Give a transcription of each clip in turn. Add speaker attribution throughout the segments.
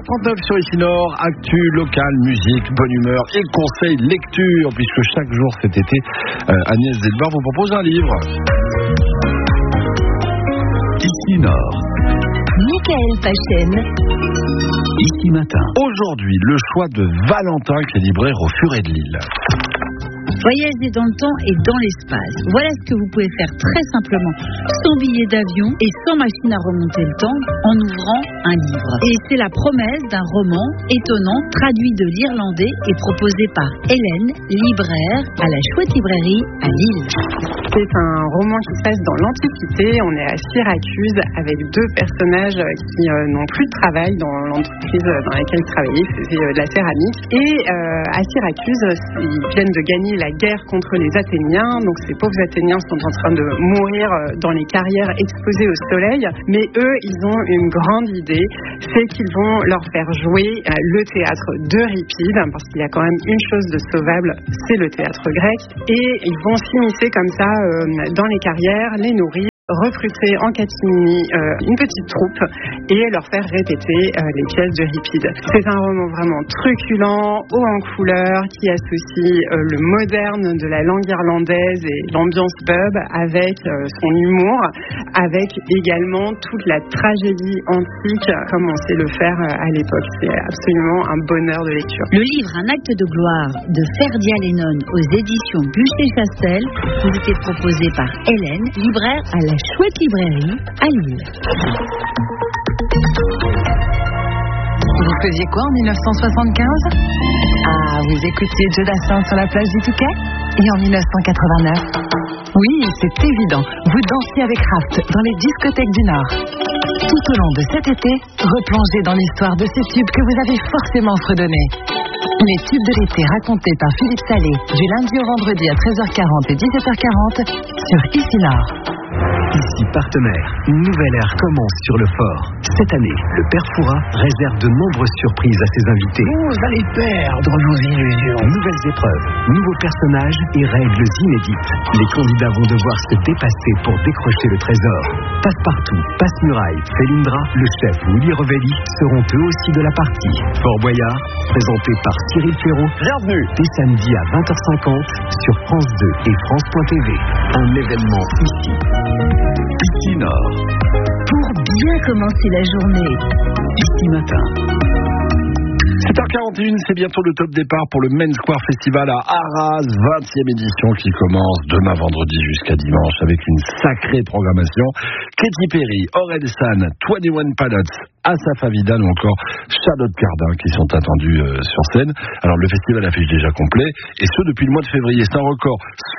Speaker 1: 8h39 sur Ici Nord, actu locale, musique, bonne humeur et conseils lecture, puisque chaque jour cet été, Agnès Delbar vous propose un livre.
Speaker 2: Ici Nord.
Speaker 3: Michael Pachen.
Speaker 2: Ici Matin.
Speaker 1: Aujourd'hui, le choix de Valentin, qui est libraire au Furet de Lille.
Speaker 3: Voyager dans le temps et dans l'espace. Voilà ce que vous pouvez faire très simplement, sans billet d'avion et sans machine à remonter le temps, en ouvrant un livre. Et c'est la promesse d'un roman étonnant, traduit de l'irlandais et proposé par Hélène, libraire à la Chouette Librairie à Lille.
Speaker 4: C'est un roman qui se passe dans l'Antiquité. On est à Syracuse avec deux personnages qui n'ont plus de travail dans l'entreprise dans laquelle ils travaillaient, c'était de la céramique. Et à Syracuse, ils viennent de gagner la guerre contre les Athéniens. Donc ces pauvres Athéniens sont en train de mourir dans les carrières exposées au soleil. Mais eux, ils ont une grande idée, c'est qu'ils vont leur faire jouer le théâtre d'Euripide, parce qu'il y a quand même une chose de sauvable, c'est le théâtre grec. Et ils vont s'immiscer comme ça dans les carrières, les nourrir, recruter en catimini une petite troupe et leur faire répéter les pièces d'Euripide. C'est un roman vraiment truculent, haut en couleur, qui associe le moderne de la langue irlandaise et l'ambiance pub avec son humour, avec également toute la tragédie antique comme on sait le faire à l'époque. C'est absolument un bonheur de lecture.
Speaker 3: Le livre Un acte de gloire de Ferdia Lennon aux éditions Buchet-Chastel vous était proposé par Hélène, libraire à la Chouette Librairie à Lille.
Speaker 5: Vous faisiez quoi en 1975 ? Ah, vous écoutiez Joe Dassin sur la plage du Touquet ? Et en 1989 ? Oui, c'est évident, vous dansiez avec Raft dans les discothèques du Nord. Tout au long de cet été, replongez dans l'histoire de ces tubes que vous avez forcément fredonnés. Les tubes de l'été racontés par Philippe Salé, du lundi au vendredi à 13h40 et 17h40 sur Ici Nord.
Speaker 2: Ici Partenaire, une nouvelle ère commence sur le fort. Cette année, le Père Fouras réserve de nombreuses surprises à ses invités.
Speaker 6: Vous allez perdre vos illusions.
Speaker 2: Nouvelles épreuves, nouveaux personnages et règles inédites. Les candidats vont devoir se dépasser pour décrocher le trésor. Passe-partout, Passe-Muraille, Felindra, le chef Willy Revelli seront eux aussi de la partie. Fort Boyard, présenté par Cyril Ferraud.
Speaker 1: Bienvenue.
Speaker 2: Dès samedi à 20h50 sur France 2 et France.tv. Un événement ici. Ici Nord.
Speaker 3: Pour bien commencer la journée.
Speaker 2: Ici Matin.
Speaker 1: 7h41, c'est bientôt le top départ pour le Main Square Festival à Arras, 20e édition qui commence demain vendredi jusqu'à dimanche avec une sacrée programmation. Katy Perry, Aurel San, 21 Pilots, Asaf Avidan ou encore Charlotte Cardin qui sont attendus sur scène. Alors le festival affiche déjà complet et ce depuis le mois de février. C'est un record.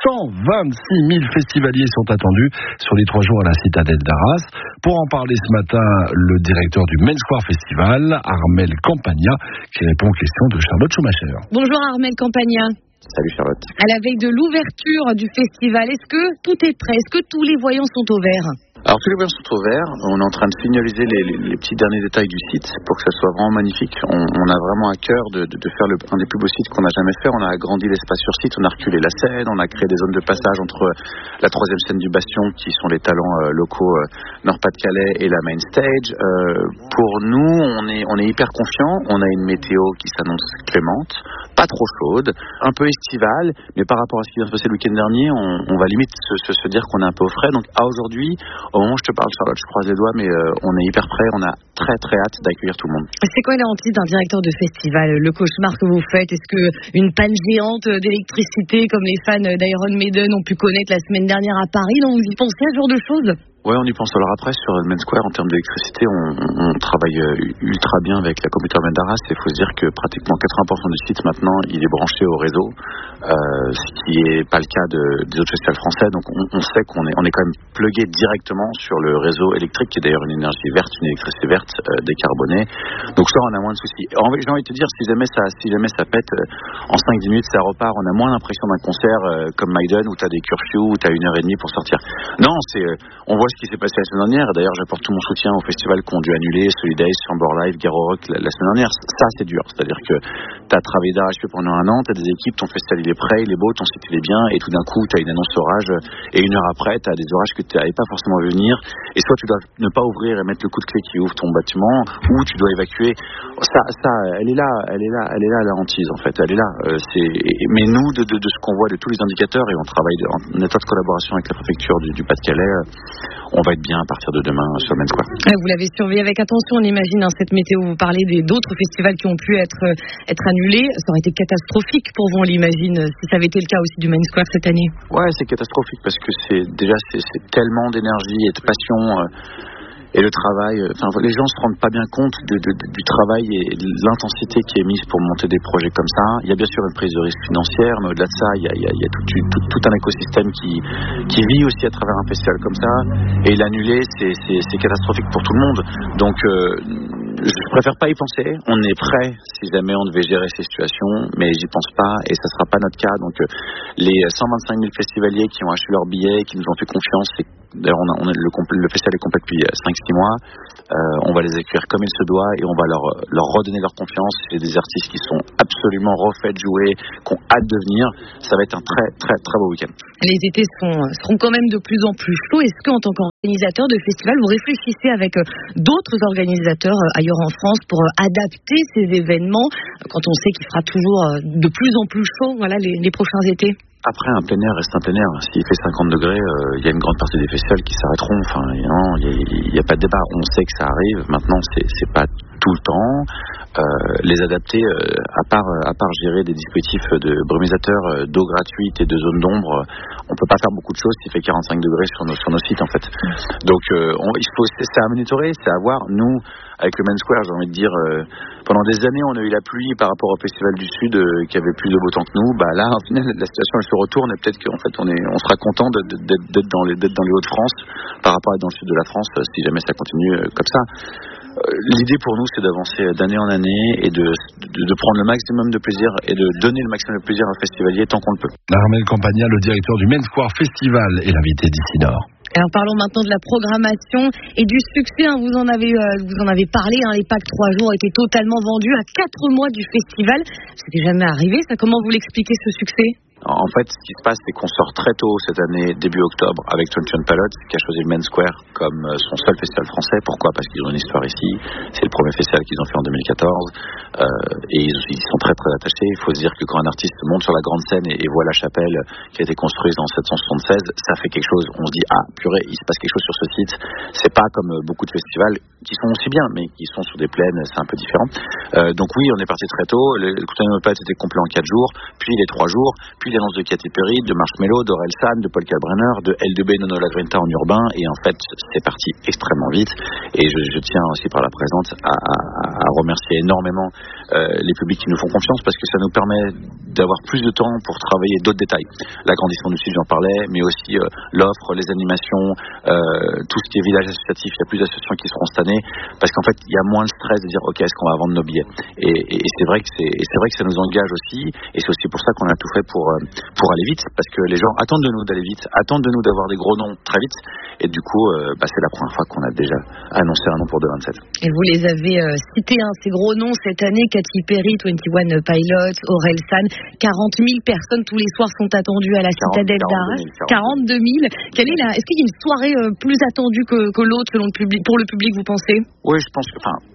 Speaker 1: 126 000 festivaliers sont attendus sur les 3 jours à la citadelle d'Arras. Pour en parler ce matin, le directeur du Main Square Festival, Armel Campagna, qui répond aux questions de Charlotte Schumacher.
Speaker 7: Bonjour Armel Campagna.
Speaker 8: Salut Charlotte.
Speaker 7: À la veille de l'ouverture du festival, est-ce que tout est prêt ? Est-ce que tous les voyants sont au vert ?
Speaker 8: Alors tous les voyants sont au vert, on est en train de finaliser les petits derniers détails du site pour que ça soit vraiment magnifique. On a vraiment à cœur de faire un des plus beaux sites qu'on a jamais fait. On a agrandi l'espace sur site, on a reculé la scène, on a créé des zones de passage entre la 3e scène du Bastion qui sont les talents locaux Nord-Pas-de-Calais et la main stage. Pour nous, on est hyper confiants, on a une météo qui s'annonce clémente, pas trop chaude, un peu estivale, mais par rapport à ce qui vient de se passer le week-end dernier, on va limite se dire qu'on est un peu au frais. Donc à aujourd'hui, au moment où je te parle Charlotte, je croise les doigts, mais on est hyper prêts, on a très très hâte d'accueillir tout le monde.
Speaker 7: C'est quoi la hantise d'un directeur de festival, le cauchemar que vous faites ? Est-ce qu'une panne géante d'électricité comme les fans d'Iron Maiden ont pu connaître la semaine dernière à Paris, donc vous y pensez à ce genre de choses ?
Speaker 8: Ouais, on y pense. Alors après, sur le Main Square, en termes d'électricité, on travaille ultra bien avec la Computer Man d'Arras. Il faut se dire que pratiquement 80% du site maintenant, il est branché au réseau, ce qui n'est pas le cas des autres festivals français. Donc on sait qu'on est quand même plugué directement sur le réseau électrique, qui est d'ailleurs une énergie verte, une électricité verte décarbonée. Donc ça, on a moins de soucis. J'ai envie de te dire, si jamais ça pète, en 5-10 minutes, ça repart. On a moins l'impression d'un concert comme Maiden où tu as des curfews, où tu as 1h30 pour sortir. Non, on voit ce qui s'est passé la semaine dernière. Et d'ailleurs, j'apporte tout mon soutien aux festivals qui ont dû annuler, Solidays, Chamber Live, Garo Rock la semaine dernière. Ça, c'est dur. C'est-à-dire que tu as travaillé d'arrache-pied pendant un an, tu as des équipes, ton festival il est prêt, il est beau, ton site il est bien, et tout d'un coup, tu as une annonce orage, et 1 heure après, tu as des orages que tu n'avais pas forcément vu venir. Et soit tu dois ne pas ouvrir et mettre le coup de clé qui ouvre ton bâtiment où tu dois évacuer. Ça, elle est là la hantise en fait. Elle est là. Mais nous, de ce qu'on voit de tous les indicateurs, et on travaille en étroite collaboration avec la préfecture du Pas-de-Calais, on va être bien à partir de demain sur le Main Square.
Speaker 7: Vous l'avez surveillé avec attention, on imagine, cette météo. Vous parlez d'autres festivals qui ont pu être annulés. Ça aurait été catastrophique pour vous, on l'imagine, si ça avait été le cas aussi du Main Square cette année.
Speaker 8: Ouais, c'est catastrophique parce que c'est tellement d'énergie et de passion. Et le travail, les gens se rendent pas bien compte du travail et de l'intensité qui est mise pour monter des projets comme ça. Il y a bien sûr une prise de risque financière, mais au-delà de ça, il y a tout un écosystème qui vit aussi à travers un festival comme ça. Et l'annuler, c'est catastrophique pour tout le monde. Donc, je préfère pas y penser. On est prêt si jamais on devait gérer ces situations, mais j'y pense pas et ça sera pas notre cas. Donc, les 125 000 festivaliers qui ont acheté leurs billets, qui nous ont fait confiance, d'ailleurs, le festival est complet depuis 5-6 mois. On va les accueillir comme il se doit et on va leur redonner leur confiance. C'est des artistes qui sont absolument refaits de jouer, qui ont hâte de venir. Ça va être un très très très beau week-end.
Speaker 7: Les étés seront quand même de plus en plus chauds. Est-ce qu'en tant qu'organisateur de festival, vous réfléchissez avec d'autres organisateurs ailleurs en France pour adapter ces événements quand on sait qu'il fera toujours de plus en plus chaud, les prochains étés?
Speaker 8: Après, un plein air reste un plein air. S'il fait 50 degrés, il y a une grande partie des festivals qui s'arrêteront. Enfin, il n'y a pas de débat. On sait que ça arrive. Maintenant, c'est pas tout le temps. Les adapter, à part gérer des dispositifs de brumisateurs, d'eau gratuite et de zones d'ombre, on peut pas faire beaucoup de choses s'il fait 45 degrés sur nos sites, en fait. Donc, c'est à monitorer, c'est à voir. Nous, avec le Main Square, j'ai envie de dire, pendant des années, on a eu la pluie par rapport au Festival du Sud qui avait plus de beau temps que nous. Là, au final, la situation elle se retourne et peut-être qu'en fait, on sera content d'être dans les Hauts-de-France par rapport à être dans le sud de la France si jamais ça continue comme ça. L'idée pour nous, c'est d'avancer d'année en année et de prendre le maximum de plaisir et de donner le maximum de plaisir aux festivaliers tant qu'on le peut.
Speaker 1: Armel Campagna, le directeur du Main Square Festival, est l'invité d'ici Nord.
Speaker 7: Alors parlons maintenant de la programmation et du succès. Vous en avez parlé. Les packs 3 jours étaient totalement vendus à 4 mois du festival. C'était jamais arrivé. Ça, comment vous l'expliquez ce succès?
Speaker 8: En fait, ce qui se passe, c'est qu'on sort très tôt cette année, début octobre, avec 21 Pilots, qui a choisi le Main Square comme son seul festival français. Pourquoi? Parce qu'ils ont une histoire ici. C'est le premier festival qu'ils ont fait en 2014. Et ils sont très très attachés. Il faut se dire que quand un artiste monte sur la grande scène et voit la chapelle qui a été construite en 776, ça fait quelque chose. On se dit, ah purée, il se passe quelque chose sur ce site. C'est pas comme beaucoup de festivals qui sont aussi bien, mais qui sont sur des plaines, c'est un peu différent. Donc oui, on est parti très tôt. Le 21 Pilots était complet en 4 jours, puis les 3 jours, puis l'annonce de Katy Perry, de Marshmello, d'Orelsan, de Paul Kalbrenner, de L2B, Nono La Grinta en urbain, et en fait c'est parti extrêmement vite. Et je tiens aussi par la présente à remercier énormément les publics qui nous font confiance, parce que ça nous permet d'avoir plus de temps pour travailler d'autres détails. L'agrandissement du site, j'en parlais, mais aussi l'offre, les animations, tout ce qui est village associatif. Il y a plus d'associations qui seront cette année, parce qu'en fait il y a moins le stress de dire ok, est-ce qu'on va vendre nos billets, et c'est vrai que ça nous engage aussi, et c'est aussi pour ça qu'on a tout fait pour aller vite, parce que les gens attendent de nous d'aller vite, attendent de nous d'avoir des gros noms très vite, et du coup c'est la première fois qu'on a déjà annoncé un nom pour 2027.
Speaker 7: Et vous les avez cités, ces gros noms cette année: Katy Perry, 21 Pilots, Orelsan. 40 000 personnes tous les soirs sont attendues à la citadelle d'Arras. 42 000. Est-ce qu'il y a une soirée plus attendue que l'autre selon le public, pour le public, vous pensez?
Speaker 8: Oui, je pense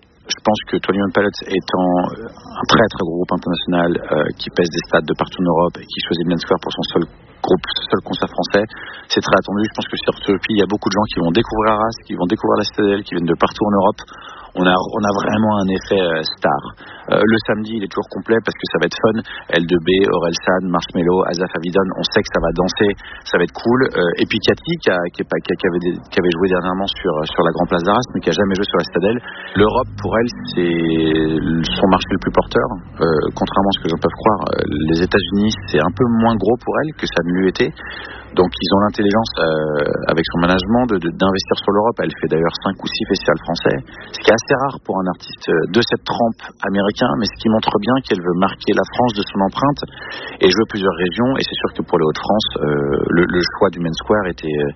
Speaker 8: que 21 Pilots étant un très très gros groupe international qui pèse des stades de partout en Europe et qui choisit le Main Square pour son seul concert français, c'est très attendu. Je pense que sur ce pays, il y a beaucoup de gens qui vont découvrir Arras, qui vont découvrir la citadelle, qui viennent de partout en Europe. On a vraiment un effet star. Le samedi, il est toujours complet parce que ça va être fun. L2B, Orelsan, Marshmello, Asaf Avidan, on sait que ça va danser, ça va être cool. Et puis Cathy, qui avait joué dernièrement sur la Grand Place d'Arras, mais qui a jamais joué sur la citadelle. L'Europe, pour elle, c'est son marché le plus porteur. Contrairement à ce que j'en peux croire, les États-Unis, c'est un peu moins gros pour elle que ça ne l'eût été. Donc ils ont l'intelligence avec son management d'investir sur l'Europe. Elle fait d'ailleurs 5 ou 6 festivals français, ce qui est assez rare pour un artiste de cette trempe américain, mais ce qui montre bien qu'elle veut marquer la France de son empreinte et jouer plusieurs régions. Et c'est sûr que pour les Hauts-de-France, le choix du Main Square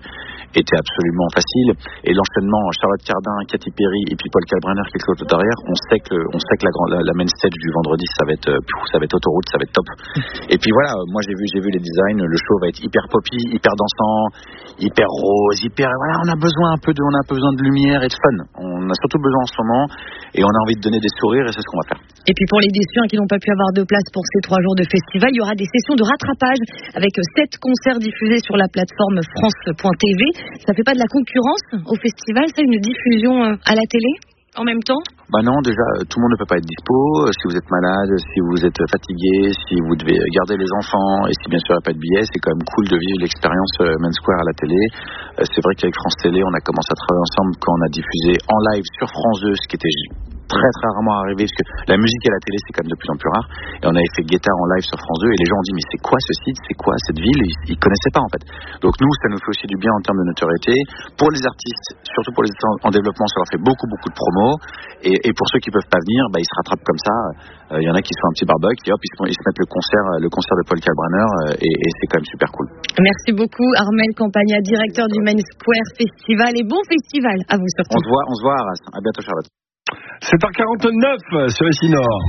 Speaker 8: était absolument facile. Et l'enchaînement Charlotte Cardin, Katy Perry et puis Paul Kalbrenner quelque chose derrière, on sait que la main stage du vendredi, ça va être autoroute, ça va être top. Et puis voilà, moi j'ai vu les designs, le show va être hyper poppy, hyper dansant, hyper rose, on a besoin de lumière et de fun. On a surtout besoin en ce moment et on a envie de donner des sourires et c'est ce qu'on va faire.
Speaker 7: Et puis pour les déçus qui n'ont pas pu avoir de place pour ces 3 jours de festival, il y aura des sessions de rattrapage avec 7 concerts diffusés sur la plateforme France.tv. Ça fait pas de la concurrence au festival, ça, une diffusion à la télé en même temps?
Speaker 8: Bah non, déjà, tout le monde ne peut pas être dispo. Si vous êtes malade, si vous êtes fatigué, si vous devez garder les enfants, et si bien sûr il n'y a pas de billets, c'est quand même cool de vivre l'expérience Main Square à la télé. C'est vrai qu'avec France Télé, on a commencé à travailler ensemble quand on a diffusé en live sur France 2, ce qui était très rarement arrivé, parce que la musique à la télé, c'est quand même de plus en plus rare. Et on avait fait Guetta en live sur France 2, et les gens ont dit, mais c'est quoi ce site, c'est quoi cette ville? Ils connaissaient pas, en fait. Donc nous, ça nous fait aussi du bien en termes de notoriété. Pour les artistes, surtout pour les artistes en développement, ça leur fait beaucoup de promos. Et pour ceux qui peuvent pas venir, ils se rattrapent comme ça. Il y en a qui se font un petit barbecue, et hop, ils se mettent le concert de Paul Kalkbrenner, et c'est quand même super cool.
Speaker 7: Merci beaucoup, Armel Campagna, directeur du Main Square Festival, et bon festival à vous surtout.
Speaker 8: On se voit à Arras. À bientôt, Charlotte.
Speaker 1: 7h49 sur les Nord.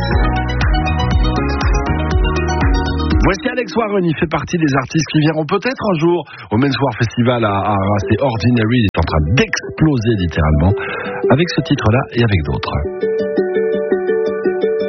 Speaker 1: Voici Alex Warren, il fait partie des artistes qui viendront peut-être un jour au Main Square Festival à Arras. Et Ordinary, il est en train d'exploser littéralement avec ce titre-là et avec d'autres.